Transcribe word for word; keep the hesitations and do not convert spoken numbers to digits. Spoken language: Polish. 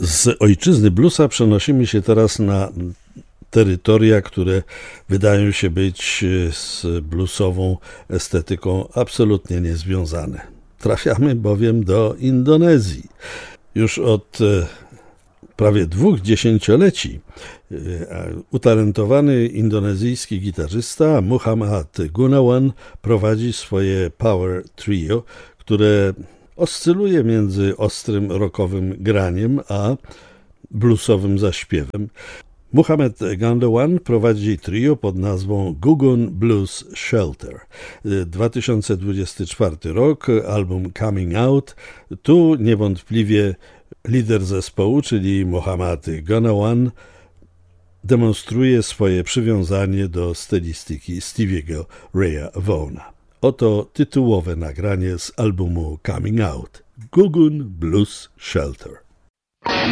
Z ojczyzny bluesa przenosimy się teraz na terytoria, które wydają się być z bluesową estetyką absolutnie niezwiązane. Trafiamy bowiem do Indonezji. Już od prawie dwóch dziesięcioleci utalentowany indonezyjski gitarzysta Muhammad Gunawan prowadzi swoje Power Trio, które oscyluje między ostrym rockowym graniem a bluesowym zaśpiewem. Muhammad Gunawan prowadzi trio pod nazwą Gugun Blues Shelter. dwa tysiące dwudziesty czwarty rok, album Coming Out. Tu niewątpliwie lider zespołu, czyli Muhammad Gunawan, demonstruje swoje przywiązanie do stylistyki Stevie'ego Raya Vaughna. Oto tytułowe nagranie z albumu Coming Out. Gugun Blues Shelter.